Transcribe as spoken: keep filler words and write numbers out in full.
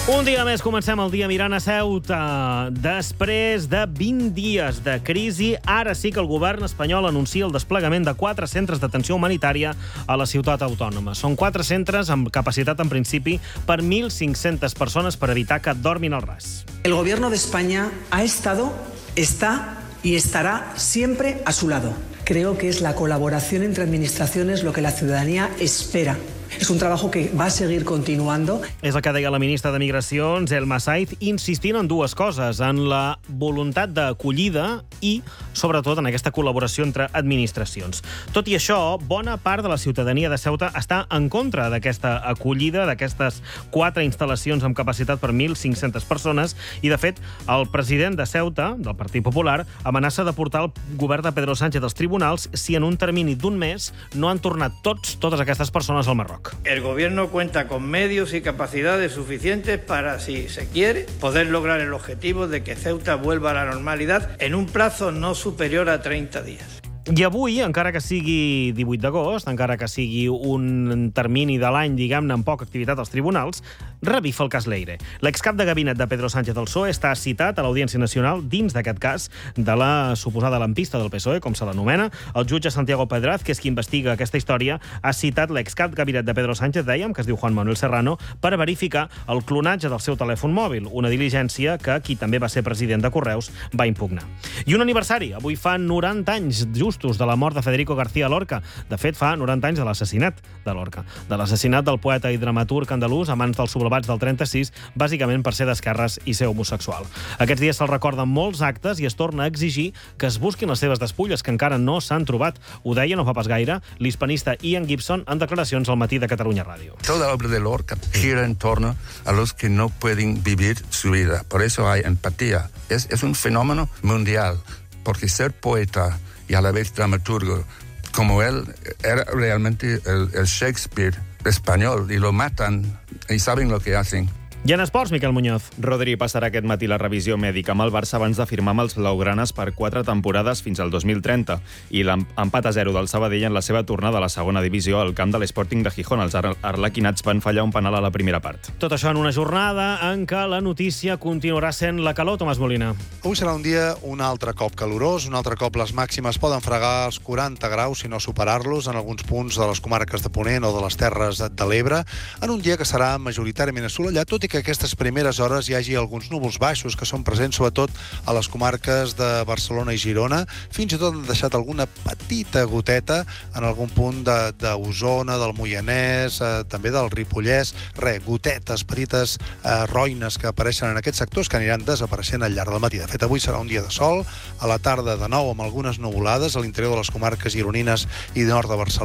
Un dia més comencem el dia mirant a Ceuta. Després de vint dies de crisi, ara sí que el govern espanyol anuncia el desplegament de quatre centres d'atenció humanitària a la ciutat autònoma. Són quatre centres amb capacitat, en principi, per mil cinc-centes persones per evitar que dormin al ras. El gobierno de España ha estado, está y estará siempre a su lado. Creo que es la colaboración entre administraciones lo que la ciudadanía espera. És un treball que va seguir continuando. És el que deia la ministra de Migracions, Elma Saiz, insistint en dues coses, en la voluntat d'acollida i, sobretot, en aquesta col·laboració entre administracions. Tot i això, bona part de la ciutadania de Ceuta està en contra d'aquesta acollida, d'aquestes quatre instal·lacions amb capacitat per mil cinc-centes persones, i, de fet, el president de Ceuta, del Partit Popular, amenaça de portar el govern de Pedro Sánchez als tribunals si en un termini d'un mes no han tornat tots, totes aquestes persones al Marroc. El gobierno cuenta con medios y capacidades suficientes para, si se quiere, poder lograr el objetivo de que Ceuta vuelva a la normalidad en un plazo no superior a treinta días. I avui, encara que sigui divuit d'agost, encara que sigui un termini de l'any, diguem-ne, amb poca activitat als tribunals, revifa el cas Leire. L'excap de gabinet de Pedro Sánchez del P S O E està citat a l'Audiència Nacional dins d'aquest cas de la suposada lampista del P S O E, com se l'anomena. El jutge Santiago Pedraz, que és qui investiga aquesta història, ha citat l'excap de gabinet de Pedro Sánchez, dèiem, que es diu Juan Manuel Serrano, per verificar el clonatge del seu telèfon mòbil, una diligència que qui també va ser president de Correus va impugnar. I un aniversari. Avui fa noranta anys, just de la mort de Federico García Lorca. De fet, fa noranta anys de l'assassinat de Lorca. De l'assassinat del poeta i dramaturg andalús a mans dels sublevats del trenta-sis, bàsicament per ser d'esquerres i ser homosexual. Aquests dies se'l recorden molts actes i es torna a exigir que es busquin les seves despulles, que encara no s'han trobat. Ho deia no fa pas gaire l'hispanista Ian Gibson en declaracions al Matí de Catalunya Ràdio. Toda la obra de Lorca gira en torno a los que no pueden vivir su vida. Por eso hay empatía. Es, es un fenómeno mundial, porque ser poeta y a la vez dramaturgo, como él, era realmente el, el Shakespeare español, y lo matan y saben lo que hacen. I en esports, Miquel Muñoz. Rodri passarà aquest matí la revisió mèdica amb el Barça abans de firmar amb els blaugranes per quatre temporades fins al dos mil trenta i l'empat a zero del Sabadell en la seva tornada a la segona divisió al camp de l'Sporting de Gijón. Els arlequinats van fallar un penal a la primera part. Tot això en una jornada en què la notícia continuarà sent la calor, Tomàs Molina. Avui serà un dia un altre cop calorós, un altre cop les màximes poden fregar els quaranta graus, si no superar-los, en alguns punts de les comarques de Ponent o de les Terres de l'Ebre, en un dia que serà majoritàriament assolellat, tot i que aquestes primeres hores hi hagi alguns núvols baixos que són presents sobretot a les comarques de Barcelona i Girona. Fins i tot han deixat alguna petita goteta en algun punt d'Osona, de, del Moianès, eh, també del Ripollès. Re, gotetes, petites eh, roines que apareixen en aquests sectors que aniran desapareixent al llarg del matí. De fet, avui serà un dia de sol, a la tarda de nou amb algunes nuvolades a l'interior de les comarques gironines i de nord de Barcelona.